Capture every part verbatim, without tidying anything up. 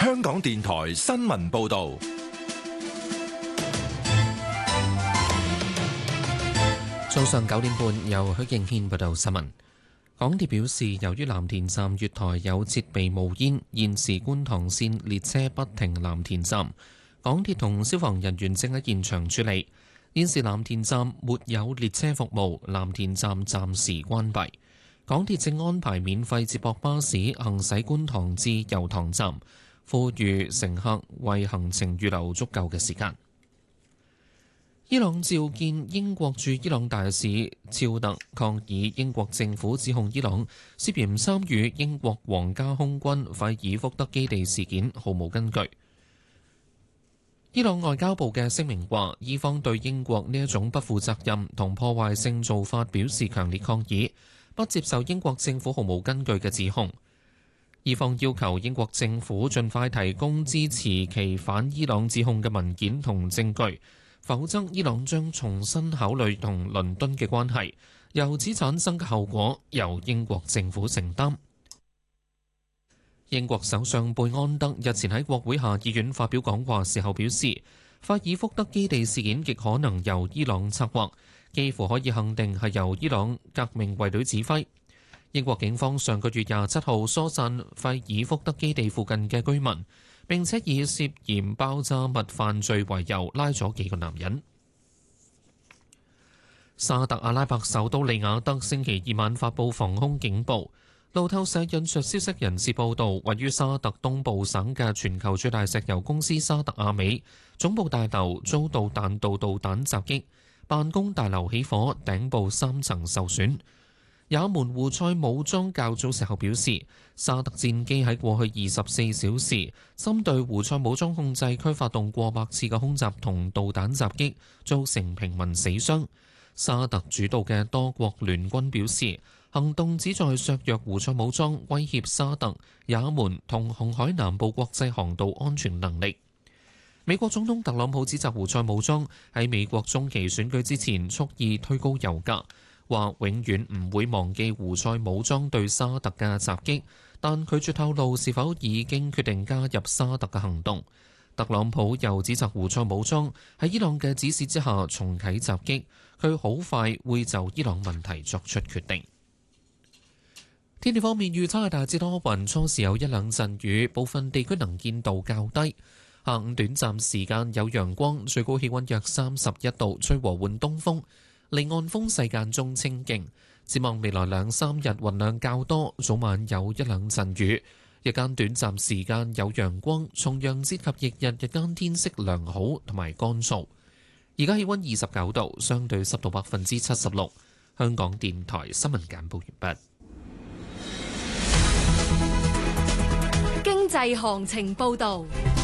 香港電台新聞報道。 早上九點半，由許敬軒報道新聞。港鐵表示，由於藍田站月台有設備冒煙，現時觀塘線列車不停藍田站。港鐵同消防人員正喺現場處理。現時藍田站沒有列車服務，藍田站暫時關閉。港鐵正安排免費接駁巴士行駛觀塘至油塘站，呼籲乘客為行程預留足夠嘅時間。伊朗召見英國駐伊朗大使肖特，抗議英國政府指控伊朗涉嫌參與英國皇家空軍費爾福德基地事件毫無根據。伊朗外交部嘅聲明話，伊方對英國呢一種不負責任同破壞性做法表示強烈抗議，不接受英國政府毫無根據嘅指控。伊方要求英國政府盡快提供支持其反伊朗指控嘅文件同證據，否則伊朗將重新考慮同倫敦嘅關係，由此產生嘅後果由英國政府承擔。英國首相貝安德日前喺國會下議院發表講話時候表示，費爾福德基地事件極可能由伊朗策劃，幾乎可以肯定係由伊朗革命衛隊指揮。英國警方上個月廿七號疏散費爾福德基地附近嘅居民，並且以涉嫌爆炸物犯罪為由拉咗幾個男人。沙特阿拉伯首都利雅得星期二晚發布防空警報。路透社引述消息人士報道，位於沙特東部省嘅全球最大石油公司沙特阿美總部大樓遭到彈道導彈襲擊，辦公大樓起火，頂部三層受損。也門胡塞武裝較早時候表示，沙特戰機喺過去二十四小時針對胡塞武裝控制區發動過百次嘅空襲同導彈襲擊，造成平民死傷。沙特主導嘅多國聯軍表示，行動旨在削弱胡塞武裝威脅沙特、也門同紅海南部國際航道安全能力。美國總統特朗普指責胡塞武裝喺美國中期選舉之前蓄意推高油價，話永遠唔會忘記胡塞武裝對沙特嘅襲擊，但拒絕透露是否已經決定加入沙特嘅行動。特朗普又指責胡塞武裝喺伊朗嘅指示之下重啟襲擊，佢好快會就伊朗問題作出決定。天氣方面，預測係大致多雲，初時有一兩陣雨，部分地區能見度較低。下午短暫時間有陽光，最高氣溫約三十一度，吹和緩東風，離岸風勢間中清勁。展望未來兩三日雲量較多，早晚有一兩陣雨，日間短暫時間有陽光，重陽節及翌日日間天色良好同埋乾燥。而家氣溫二十九度，相對濕度百分之七十六。香港電台新聞簡報完畢。 經濟行情報導。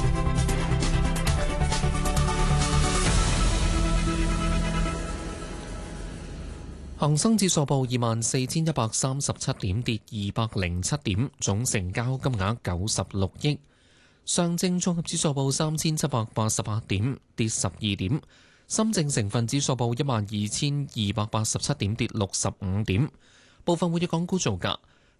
恒生指數報二萬四千一百三十七點，跌二百零七點，總成交金額九十六億。上證綜合指數報三千七百八十八點，跌十二點。深證成分指數報一萬二千二百八十七點，跌六十五點。部分活躍港股造價：